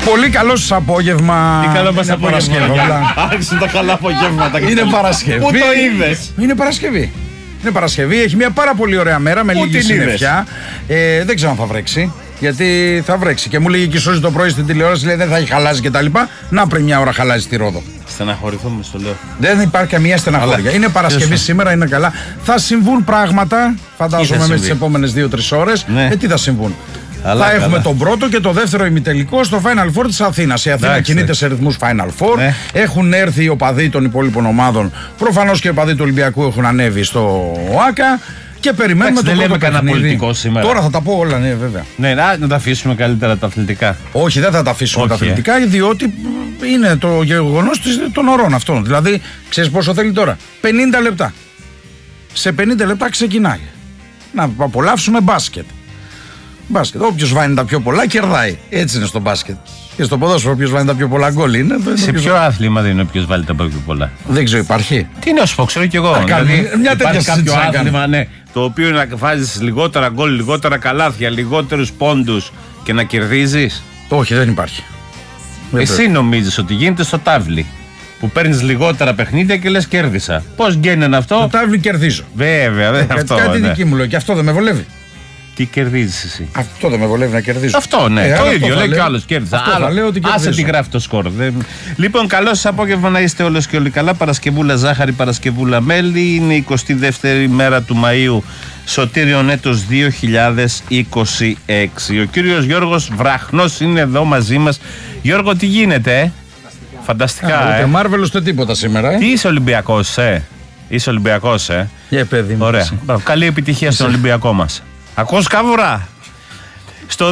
Πολύ καλό σας απόγευμα. Τι καλό μας απόγευμα. Άρχισαν τα καλά απογεύματα. Είναι Παρασκευή. Πού το είδες? Είναι Παρασκευή. Είναι Παρασκευή, έχει μια πάρα πολύ ωραία μέρα με λίγη συννεφιά. Δεν ξέρω αν θα βρέξει. Γιατί θα βρέξει. Και μου λέγει και σώζει το πρωί στην τηλεόραση, λέει δεν θα έχει χαλάσει κτλ. Να πριν μια ώρα χαλάζει στη Ρόδο. Στεναχωρηθούμε, στο λέω. Δεν υπάρχει καμία στεναχώρια. Είναι Παρασκευή σήμερα, είναι καλά. Θα συμβούν πράγματα, φαντάζομαι, μέσα στις επόμενες 2-3 ώρες. Ναι. Τι θα συμβούν? Αλλά, θα έχουμε τον πρώτο και το δεύτερο ημιτελικό στο Final Four της Αθήνας. Η Αθήνα κινείται σε ρυθμούς Final Four. Ναι. Έχουν έρθει οι οπαδοί των υπόλοιπων ομάδων. Προφανώς και οι οπαδοί του Ολυμπιακού έχουν ανέβει στο ΟΑΚΑ. Και περιμένουμε το πρώτο παιχνίδι. Τώρα θα τα πω όλα, ναι, βέβαια. Ναι, να τα αφήσουμε καλύτερα τα αθλητικά. Όχι, δεν θα τα αφήσουμε τα αθλητικά, διότι είναι το γεγονός των ωρών αυτών. Δηλαδή, ξέρεις πόσο θέλει τώρα? 50 λεπτά. Σε 50 λεπτά ξεκινάει. Να απολαύσουμε μπάσκετ. Όποιος βάνει τα πιο πολλά κερδάει. Έτσι είναι στο μπάσκετ. Και στο ποδόσφαιρο, όποιος βάνει τα πιο πολλά γκολ είναι. Σε ποιο άθλημα δεν είναι όποιος βάλει τα πιο πολλά? Δεν ξέρω, υπάρχει. Τι να σου πω, ξέρω κι εγώ. Δηλαδή, μια τέτοια κάποιο άθλημα, ναι, το οποίο να βάζεις λιγότερα γκολ, λιγότερα καλάθια, λιγότερους πόντους και να κερδίζεις? Όχι, δεν υπάρχει. Εσύ νομίζεις ότι γίνεται στο τάβλι, που παίρνεις λιγότερα παιχνίδια και λες κέρδισα? Πώς γίνεται αυτό? Στο τάβλι κερδίζω. Βέβαια, αυτό. Κάτι δική μου λέω και αυτό δεν με βολεύει. Τι κερδίζεις εσύ? Αυτό δεν με βολεύει να κερδίζω. Αυτό, ναι. Το ίδιο λέει και ο άλλος. Κέρδισα. Άσε τι γράφει το σκορ. Λοιπόν, καλό σας απόγευμα, να είστε όλες και όλοι καλά. Παρασκευούλα ζάχαρη, Παρασκευούλα μέλι. Είναι η 22η μέρα του Μαΐου, Σωτήριον έτος 2026. Ο κύριος Γιώργος Βραχνός είναι εδώ μαζί μας. Γιώργο, τι γίνεται? Φανταστικά. Ούτε Μάρβελος ούτε τίποτα σήμερα. Τι είσαι Ολυμπιακός, Είσαι Ολυμπιακός, παιδί μου. Ωραία. Καλή επιτυχία στον Ολυμπιακό μας. Ακούς καβουρά? Στο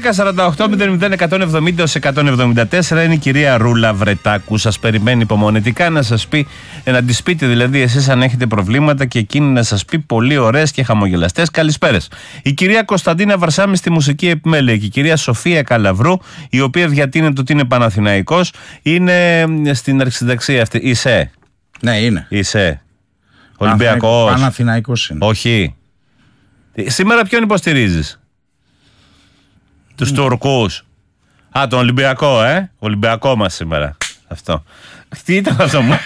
2-10-48-00-170-174 είναι η κυρία Ρούλα Βρετάκου. Σας περιμένει υπομονετικά να σας πει, να της πείτε δηλαδή εσείς αν έχετε προβλήματα και εκείνη να σας πει πολύ ωραίες και χαμογελαστές καλησπέρες. Η κυρία Κωνσταντίνα Βαρσάμι στη μουσική επιμέλεια και η κυρία Σοφία Καλαβρού, η οποία διατείνεται ότι είναι Παναθηναϊκός, είναι στην αρχισυνταξία αυτή. Είσαι? Ναι, είναι. Είσαι Ολυμπιακός? Παναθηναϊκός είναι. Όχι. Σήμερα ποιον υποστηρίζεις? Τους Τουρκούς? Τον Ολυμπιακό, Ολυμπιακό μας σήμερα. Αυτό. Τι ήταν αυτό μου?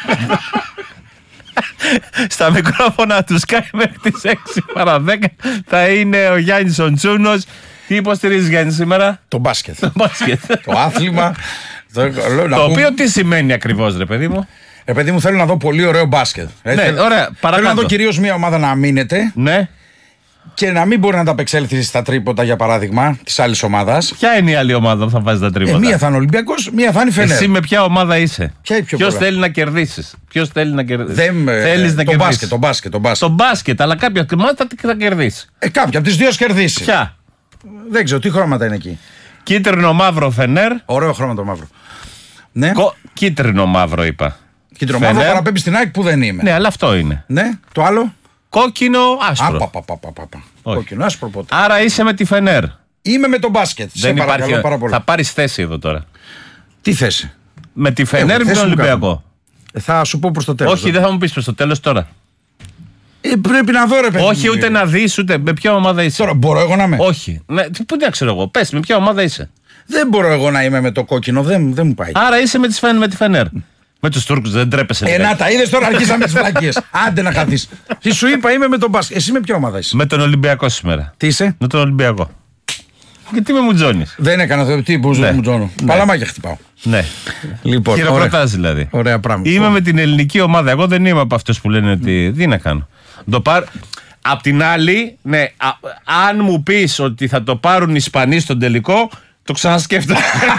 Στα μικρόφωνα του Sky μέχρι τις 6 παρά 10 θα είναι ο Γιάννης ο Τσούνος. Τι υποστηρίζεις, Γιάννη, σήμερα? Το μπάσκετ. Το άθλημα. Το οποίο τι σημαίνει ακριβώς, ρε παιδί μου? Παιδί μου, θέλω να δω πολύ ωραίο μπάσκετ. Ναι, ωραία, θέλω να δω κυρίως μια ομάδα να αμήνεται. Ναι. Και να μην μπορεί να τα απεξέλθει στα τρίποτα, για παράδειγμα, της άλλης ομάδας. Ποια είναι η άλλη ομάδα που θα βάζει τα τρίποτα? Μία θα είναι Ολυμπιακός, μία θα είναι Φενέρ. Εσύ με ποια ομάδα είσαι? Ποιος θέλει να κερδίσεις? Ποιος θέλει να κερδίσεις? Θέλεις να κερδίσεις? Το μπάσκετ. Το μπάσκετ, αλλά κάποια ομάδα θα κερδίσει. Κάποια από τις δύο κερδίσει. Ποια? Δεν ξέρω, τι χρώματα είναι εκεί. Κίτρινο μαύρο Φενέρ. Ωραίο χρώμα το μαύρο. Ναι. Κίτρινο μαύρο είπα. Κίτρινο μαύρο παραπέμπει στην ΑΕΚ που δεν είμαι. Ναι, αλλά αυτό είναι. Ναι, το άλλο. Κόκκινο άσπρο. Κόκκινο άσπρο ποτέ. Άρα είσαι με τη Φενέρ. Είμαι με τον μπάσκετ. Δεν υπάρχει. Θα πάρεις θέση εδώ τώρα. Τι θέση? Με τη Φενέρ ή με τον Ολυμπιακό? Θα σου πω προς το τέλος. Όχι, δεν θα μου πεις προς το τέλος τώρα. Πρέπει να δω, ρε παιδί. Όχι, ούτε να δεις, ούτε με ποια ομάδα είσαι. Τώρα μπορώ εγώ να είμαι? Όχι. Πού να ξέρω εγώ. Πες με ποια ομάδα είσαι. Δεν μπορώ εγώ να είμαι με το κόκκινο, δεν μου πάει. Άρα είσαι με τη Φενέρ. Με τους Τούρκους δεν τρέπεσαι? Να τα είδες τώρα, αρχίσαμε τις βλακίες. Άντε να χαθείς. Τι σου είπα, είμαι με τον μπάσκετ. Εσύ με ποια ομάδα είσαι? Με τον Ολυμπιακό σήμερα. Τι είσαι? Με τον Ολυμπιακό. Γιατί με μουτζώνεις? Δεν έκανα τι που μουτζώνω. Παλαμάκια χτυπάω. Ναι. Λοιπόν, χειροκροτάς δηλαδή. Ωραία πράγματα. Είμαι με την ελληνική ομάδα. Εγώ δεν είμαι από αυτούς που λένε ότι. Τι να κάνω. Απ' την άλλη, ναι, αν μου πεις ότι θα το πάρουν οι Ισπανοί στον τελικό, το ξανασκέφτομαι.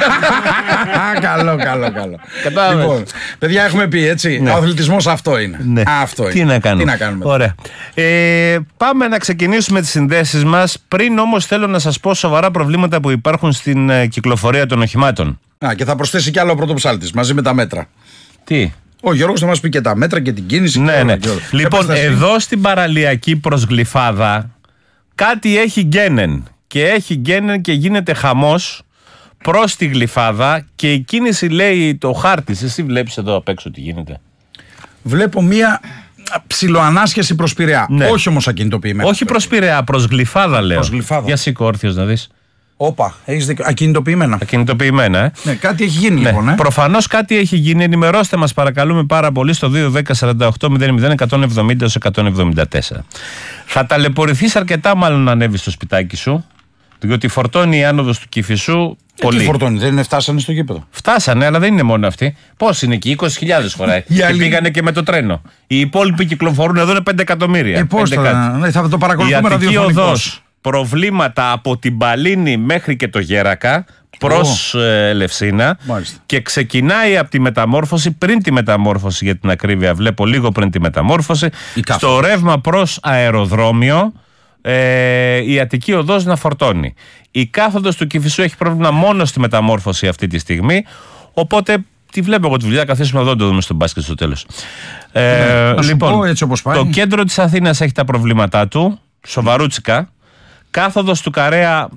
Καλό. Λοιπόν, παιδιά, έχουμε πει έτσι. Ο αθλητισμός αυτό είναι. Ναι. Αυτό είναι. Τι να κάνουμε. Ωραία. Πάμε να ξεκινήσουμε τις συνδέσεις μας. Πριν όμως θέλω να σας πω σοβαρά προβλήματα που υπάρχουν στην κυκλοφορία των οχημάτων. Και θα προσθέσει κι άλλο ο πρωτοψάλτης μαζί με τα μέτρα. Τι? Ο Γιώργος θα μας πει και τα μέτρα και την κίνηση. Ναι. Λοιπόν, εδώ στην παραλιακή προς Γλυφάδα κάτι έχει γκένεν. Και γίνεται χαμός προς τη Γλυφάδα και η κίνηση, λέει, το χάρτης. Εσύ βλέπεις εδώ απ' έξω τι γίνεται? Βλέπω μία ψιλοανάσχεση προς Πειραιά. Ναι. Όχι όμως ακινητοποιημένο. Όχι προς Πειραιά, προς Γλυφάδα λέω. Προς Γλυφάδα. Για σήκω όρθιος να δεις. Όπα, έχεις δίκιο. Ακινητοποιημένα. Ακινητοποιημένα, Ναι, κάτι έχει γίνει λοιπόν. Προφανώς κάτι έχει γίνει. Ενημερώστε μας παρακαλούμε πάρα πολύ στο 2-10-48-00-174. Θα ταλαιπωρηθείς αρκετά μάλλον να ανέβεις στο σπιτάκι σου, διότι φορτώνει η άνοδος του Κηφισού πολύ. Τι φορτώνει, δεν φτάσανε στο γήπεδο. Φτάσανε, αλλά δεν είναι μόνο αυτοί. Πώς είναι εκεί, 20.000 χωράει. Και πήγανε και με το τρένο. Οι υπόλοιποι κυκλοφορούν εδώ, είναι 5 εκατομμύρια. Πώς θα το παρακολουθούμε ραδιοφωνικώς. Προβλήματα από την Παλίνη μέχρι και το Γέρακα προς Λευσίνα. Μάλιστα. Και ξεκινάει από τη μεταμόρφωση, πριν τη μεταμόρφωση για την ακρίβεια, βλέπω λίγο πριν τη μεταμόρφωση, στο ρεύμα προς αεροδρόμιο, η Αττική Οδός να φορτώνει. Η κάθοδος του Κηφισού έχει πρόβλημα μόνο στη μεταμόρφωση αυτή τη στιγμή, οπότε τη βλέπω εγώ τη δουλειά, καθίσουμε εδώ να το δούμε στο μπάσκετ στο τέλος. Λοιπόν, έτσι όπως πάει. Το κέντρο της Αθήνας έχει τα προβλήματά του, σοβαρούτσικα. Κάθοδος του Καρέα,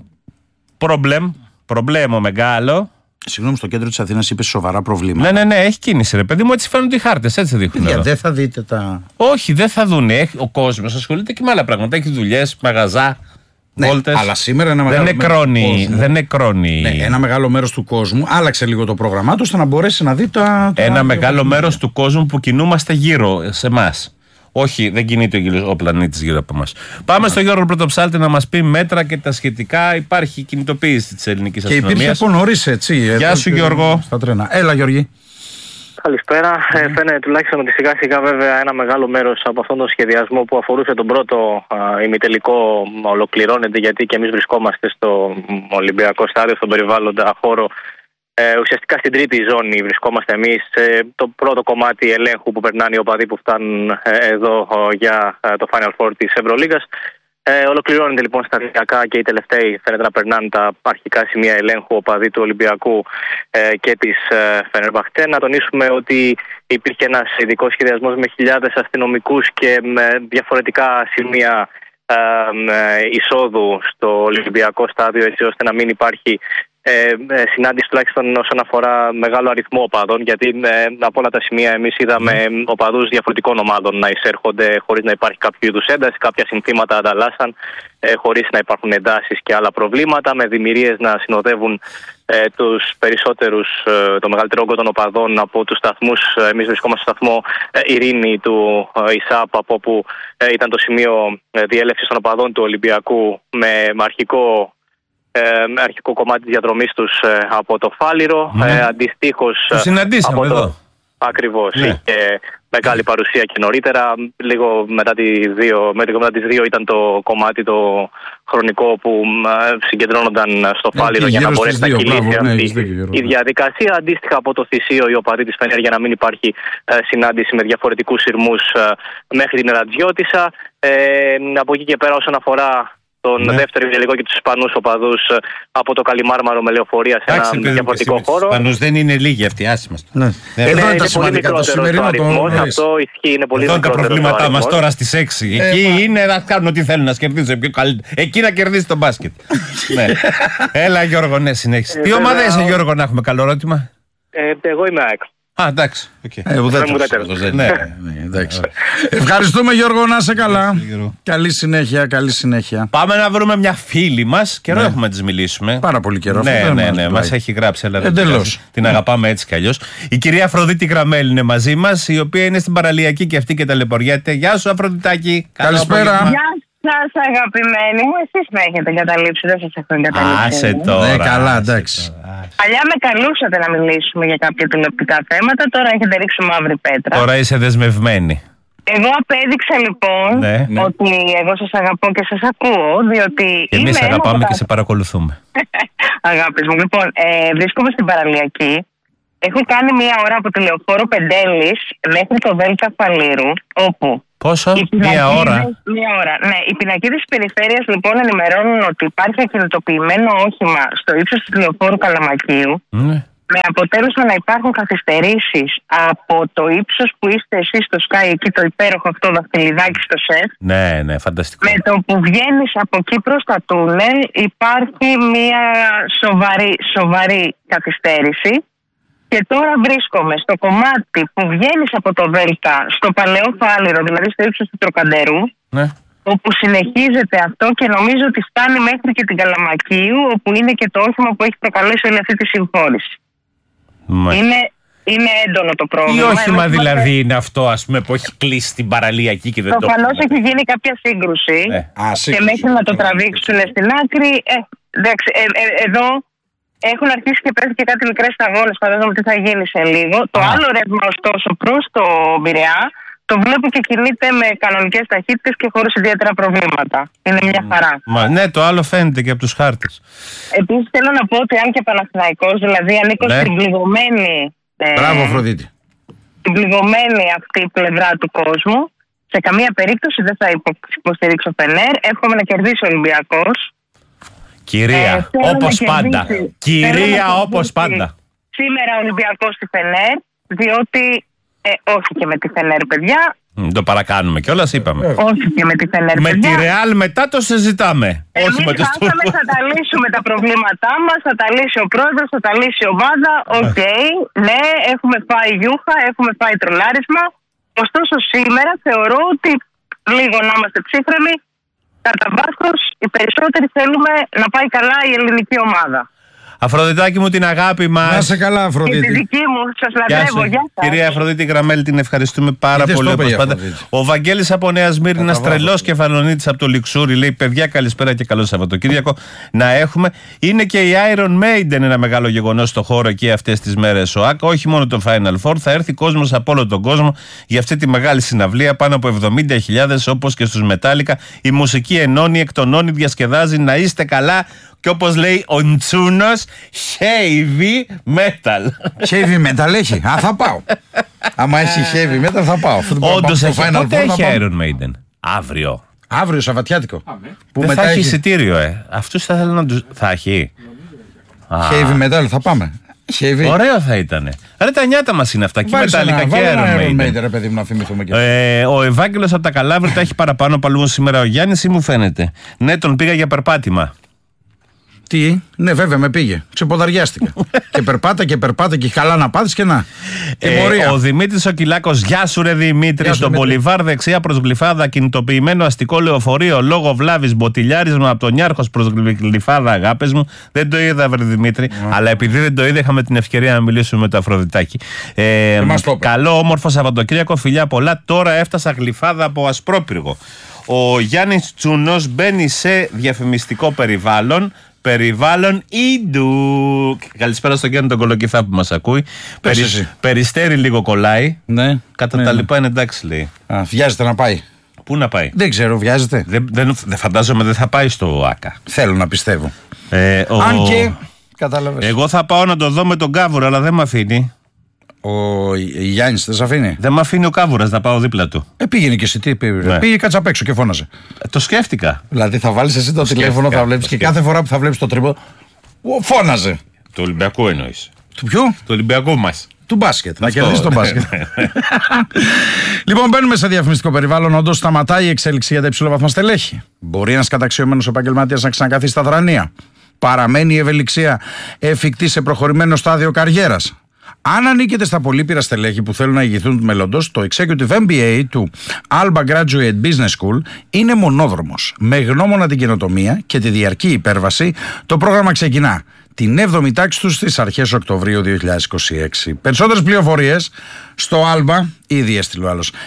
προβλέμο μεγάλο. Συγγνώμη, στο κέντρο της Αθήνας είπες σοβαρά προβλήματα. Ναι, έχει κίνηση ρε παιδί μου, έτσι φαίνονται οι χάρτες, έτσι δείχνουν. Δεν θα δείτε τα. Όχι, δεν θα δούνε. Ο κόσμος ασχολείται και με άλλα πράγματα. Έχει δουλειές, μαγαζά, βόλτες. Αλλά σήμερα ένα μεγάλο δεν νεκρώνει. Ναι, ένα μεγάλο μέρος του κόσμου άλλαξε λίγο το πρόγραμμά του ώστε να μπορέσει να δει τα. Ένα μεγάλο μέρος του κόσμου που κινούμαστε γύρω σε εμάς. Όχι, δεν κινείται ο πλανήτης γύρω από εμάς. Πάμε στον Γιώργο Πρωτοψάλτη να μας πει μέτρα και τα σχετικά. Υπάρχει κινητοποίηση της ελληνικής αστυνομίας. Και υπήρχε από νωρίς, έτσι. Γεια σου, Γιώργο. Στα τρένα. Έλα, Γιώργη. Καλησπέρα. Φαίνεται τουλάχιστον ότι σιγά σιγά βέβαια ένα μεγάλο μέρος από αυτόν τον σχεδιασμό που αφορούσε τον πρώτο ημιτελικό ολοκληρώνεται, γιατί και εμείς βρισκόμαστε στο Ολυμπιακό Στάδιο, στον περιβάλλοντα χώρο. Ουσιαστικά στην τρίτη ζώνη βρισκόμαστε εμείς, το πρώτο κομμάτι ελέγχου που περνάνε οι οπαδοί που φτάνουν εδώ για το Final Four της Ευρωλίγκας. Ολοκληρώνεται λοιπόν σταδιακά και οι τελευταίοι φαίνεται να περνάνε τα αρχικά σημεία ελέγχου οπαδοί του Ολυμπιακού και της Φενερμπαχτέ. Να τονίσουμε ότι υπήρχε ένας ειδικός σχεδιασμός με χιλιάδες αστυνομικούς και με διαφορετικά σημεία εισόδου στο Ολυμπιακό Στάδιο, έτσι ώστε να μην υπάρχει συνάντηση τουλάχιστον όσον αφορά μεγάλο αριθμό οπαδών, γιατί από όλα τα σημεία εμείς είδαμε οπαδούς διαφορετικών ομάδων να εισέρχονται χωρίς να υπάρχει κάποιο είδους ένταση, κάποια συνθήματα ανταλλάσσαν χωρίς να υπάρχουν εντάσεις και άλλα προβλήματα, με δημιουργίες να συνοδεύουν τους περισσότερους, το μεγαλύτερο όγκο των οπαδών από τους σταθμούς. Εμείς βρισκόμαστε στο σταθμό Ειρήνη του ΙΣΑΠ, από όπου ήταν το σημείο διέλευσης των οπαδών του Ολυμπιακού με αρχικό κομμάτι της διαδρομής τους από το Φάληρο. Αντιστοίχως συναντήσαμε εδώ. Ακριβώς. Και μεγάλη παρουσία και νωρίτερα. Λίγο μετά τις 2 ήταν το κομμάτι το χρονικό που συγκεντρώνονταν στο Φάληρο για να μπορέσει να κυλήσει αυτή η διαδικασία. Αντίστοιχα από το Θησίο, οι οπαδοί της Φενέρ, για να μην υπάρχει συνάντηση με διαφορετικούς σειρμούς μέχρι την Ραδιώτισσα. Από εκεί και πέρα, όσον αφορά τον δεύτερο ημιτελικό και τους Ισπανούς οπαδούς, από το Καλιμάρμαρο με λεωφορεία σε ένα διαφορετικό χώρο. Τους Ισπανούς δεν είναι λίγοι αυτοί, άσε μας. Εδώ είναι τα σημαντικά, το σημερινό αυτό ισχύει, είναι πολύ μικρότερο. Εδώ είναι τα προβλήματά μας τώρα στις 6. Εκεί είναι να κάνουν ό,τι θέλουν, να κερδίσουν πιο καλύτερα. Εκεί να κερδίσει τον μπάσκετ. Έλα, Γιώργο, ναι, συνέχισε. Τι ομάδα είσαι, Γιώργο, να έχουμε καλό ερώτημα? Εγώ είμαι ΑΕΚ. Εντάξει. Ευχαριστούμε, Γιώργο, να είσαι καλά. Καλή συνέχεια. Πάμε να βρούμε μια φίλη μας. Καιρό έχουμε να της μιλήσουμε. Πάρα πολύ καιρό. Ναι, μας έχει γράψει. Εντελώς. Την αγαπάμε έτσι κι αλλιώς. Η κυρία Αφροδίτη Γραμμέλη είναι μαζί μας, η οποία είναι στην παραλιακή και αυτή και ταλαιπωριέται. Γεια σου, Αφροδιτάκη. Καλησπέρα. Σας αγαπημένοι μου, εσείς με έχετε εγκαταλείψει, δεν σας έχω εγκαταλείψει. Άσε τώρα. Καλά, εντάξει. Παλιά με καλούσατε να μιλήσουμε για κάποια τηλεοπτικά θέματα, τώρα έχετε ρίξει μαύρη πέτρα. Τώρα είσαι δεσμευμένη. Εγώ απέδειξα λοιπόν ότι εγώ σας αγαπώ και σας ακούω, διότι εμείς αγαπάμε και σε παρακολουθούμε. Αγάπης μου, λοιπόν, βρίσκομαι στην παραλιακή. Έχω κάνει 1 ώρα από τη Λεωφόρο Πεντέλης μέχρι το Δέλτα Φαλήρου, όπου... Πόσο? 1 ώρα? 1 ώρα. Ναι, οι πινακίδες της περιφέρειας λοιπόν ενημερώνουν ότι υπάρχει ακινητοποιημένο όχημα στο ύψος του Λεωφόρου Καλαμακίου. Με αποτέλεσμα να υπάρχουν καθυστερήσεις από το ύψος που είστε εσείς στο Sky, εκεί το υπέροχο αυτό δαχτυλιδάκι στο ΣΕΦ. Ναι, φανταστικό. Με το που βγαίνεις από εκεί προς τα τούνελ υπάρχει μια σοβαρή καθυστέρηση. Και τώρα βρίσκομαι στο κομμάτι που βγαίνεις από το Δέλτα στο Παλαιό Φάληρο, δηλαδή στο ύψος του Τροκαντερού, όπου συνεχίζεται αυτό και νομίζω ότι φτάνει μέχρι και την Καλαμακίου, όπου είναι και το όχημα που έχει προκαλέσει όλη αυτή τη συμφόρηση. Είναι έντονο το πρόβλημα. Τι όχημα δηλαδή είναι αυτό, ας πούμε, που έχει κλείσει την παραλία εκεί και δεν το προφανώς έχει γίνει κάποια σύγκρουση και μέχρι να το τραβήξουν στην άκρη. Εδώ έχουν αρχίσει και πέφτει και κάτι μικρές σταγόνες. Φαντάζομαι τι θα γίνει σε λίγο. Το άλλο ρεύμα, ωστόσο, προς το Πειραιά, το βλέπω και κινείται με κανονικές ταχύτητες και χωρίς ιδιαίτερα προβλήματα. Είναι μια χαρά. Ναι, το άλλο φαίνεται και από τους χάρτες. Επίσης θέλω να πω ότι αν και Παναθηναϊκός, δηλαδή ανήκω στην πληγωμένη. Μπράβο, Αφροδίτη. Την πληγωμένη αυτή πλευρά του κόσμου, σε καμία περίπτωση δεν θα υποστηρίξω Φενέρ. Εύχομαι να κερδίσει ο Ολυμπιακός. Κυρία, όπως πάντα. Κυρία, όπως πάντα. Σήμερα ο Ολυμπιακός στη Φενέρ, διότι όχι και με τη Φενέρ, παιδιά. Το παρακάνουμε κιόλας, είπαμε. Όχι και με τη Φενέρ, με τη Ρεάλ μετά το συζητάμε. Εμείς θα τα λύσουμε τα προβλήματά μας, θα τα λύσει ο πρόεδρος, θα τα λύσει η ομάδα. Ναι, έχουμε φάει γιούχα, έχουμε φάει τρολάρισμα. Ωστόσο σήμερα θεωρώ ότι λίγο να είμαστε ψύχρεμοι. Κατά βάθος, οι περισσότεροι θέλουμε να πάει καλά η ελληνική ομάδα. Αφροδιτάκη μου, την αγάπη μας. Να σε καλά, Αφροδίτη. Και τη δική μου, σας λατρεύω. Γεια σας. Κυρία Αφροδίτη Γραμμέλη, την ευχαριστούμε πάρα πολύ, όπως πάντα. Ο Βαγγέλης από Νέα Σμύρνη, τρελός κεφαλονίτης από το Λιξούρι, λέει: παιδιά, καλησπέρα και καλό Σαββατοκύριακο να έχουμε. Είναι και η Iron Maiden ένα μεγάλο γεγονός στο χώρο εκεί αυτές τις μέρες. Ο ΑΚ, όχι μόνο το Final Four, θα έρθει κόσμος από όλο τον κόσμο για αυτή τη μεγάλη συναυλία. Πάνω από 70.000, όπως και στους Metallica. Η μουσική ενώνει, εκτονώνει, διασκεδάζει. Να είστε καλά. Και όπως λέει ο Ντσούνος, heavy metal. Heavy metal έχει. Θα πάω. Άμα έχει heavy metal θα πάω. Όντως έχει. Πότε έχει Iron Maiden? Αύριο. Αύριο, Σαββατιάτικο. Που δεν θα έχει εισιτήριο, Αυτούς θα θέλω να τους... Θα έχει. Heavy metal, θα πάμε. Heavy. Ωραίο θα ήταν. Ρε τα νιάτα μας είναι αυτά. Και Metallica και Iron Maiden. Ρε παιδί μου, να θυμηθούμε και ο Ευάγγελος από τα Καλάβρητα έχει παραπάνω παλού σήμερα ο Γιάννης, ή μου φαίνεται? Ναι, τον πήγα για περπάτημα. Τι, ναι, βέβαια με πήγε. Ξεποδαριάστηκα. Και περπάτα και καλά να πάθεις και να. Ο Δημήτρης ο Κυλάκος, γεια σου ρε Δημήτρη. Στον Πολυβάρ δεξιά προς Γλυφάδα, κινητοποιημένο αστικό λεωφορείο λόγω βλάβης, μποτιλιάρισμα από τον Νιάρχος προς Γλυφάδα, αγάπες μου. Δεν το είδα, βρε Δημήτρη, αλλά επειδή δεν το είδα, είχαμε την ευκαιρία να μιλήσουμε με το Αφροδιτάκι. Καλό όμορφο Σαββατοκύριακο, φιλιά πολλά. Τώρα έφτασα Γλυφάδα από Ασπρόπυργο. Ο Γιάννης Τσουνός μπαίνει σε διαφημιστικό περιβάλλον Ιντου. Καλησπέρα στον Γιάννη τον Κολοκυθά που μας ακούει. Περιστέρι λίγο κολλάει. Ναι. Κατά τα λοιπά είναι εντάξει, λέει. Βιάζεται να πάει. Πού να πάει? Δεν ξέρω, βιάζεται. Δεν φαντάζομαι δεν θα πάει στο ΆΚΑ. Θέλω να πιστεύω. Αν και κατάλαβες. Εγώ θα πάω να το δω με τον Κάβουρα, αλλά δεν με αφήνει. Ο Γιάννης δεν σε αφήνει? Δεν με αφήνει ο Κάβουρας να πάω δίπλα του. Πήγαινε και εσύ, τι πήγε? Πήγε κάτσε απ' έξω και φώναζε. Το σκέφτηκα. Δηλαδή θα βάλεις εσύ το τηλέφωνο, θα βλέπεις και κάθε φορά που θα βλέπεις το τρίποδο φώναζε. Του Ολυμπιακού εννοείς? Του ποιου? Του Ολυμπιακού μας. Του μπάσκετ. Να κερδίσει τον μπάσκετ. Λοιπόν, μπαίνουμε σε διαφημιστικό περιβάλλον. Όντως σταματάει η εξέλιξη για τα υψηλόβαθμα στελέχη. Μπορεί ένας καταξιωμένος επαγγελματίας να ξανακαθίσει στα δρανεία. Παραμένει η ευελιξία εφικτή σε προχωρημένο στάδιο καριέρας. Αν ανήκετε στα πολύπειρα στελέχη που θέλουν να ηγηθούν του μέλλοντος, το Executive MBA του Alba Graduate Business School είναι μονόδρομος. Με γνώμονα την καινοτομία και τη διαρκή υπέρβαση, το πρόγραμμα ξεκινά την 7η τάξη του στις αρχές Οκτωβρίου 2026. Περισσότερες πληροφορίες στο Alba, ήδη έστειλε ο άλλος,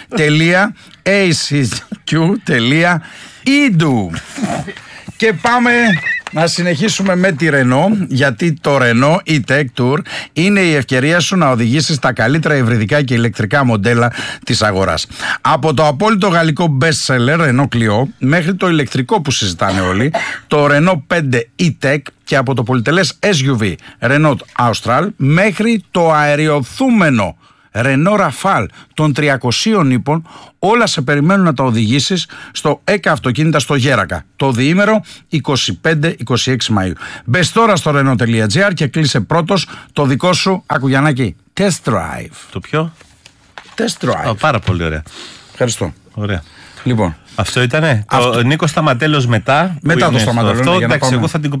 .acq.edu. Και πάμε να συνεχίσουμε με τη Renault, γιατί το Renault e-Tech Tour είναι η ευκαιρία σου να οδηγήσεις τα καλύτερα υβριδικά και ηλεκτρικά μοντέλα της αγοράς. Από το απόλυτο γαλλικό best seller Renault Clio μέχρι το ηλεκτρικό που συζητάνε όλοι, το Renault 5 e-Tech, και από το πολυτελές SUV Renault Austral μέχρι το αεριοθούμενο Renault Rafale των 300 ύπων, όλα σε περιμένουν να τα οδηγήσεις στο ΕΚΑ Αυτοκίνητα στο Γέρακα το διήμερο 25-26 Μαΐου. Μπες τώρα στο Renault.gr και κλείσε πρώτος το δικό σου, Ακουγιαννάκη, test drive. Το ποιο? Test drive. Πάρα πολύ ωραία. Ευχαριστώ. Ωραία. Λοιπόν, αυτό ήτανε. Ο Νίκος Σταματέλος μετά. Μετά το Σταματέλος. Εντάξει, εγώ θα την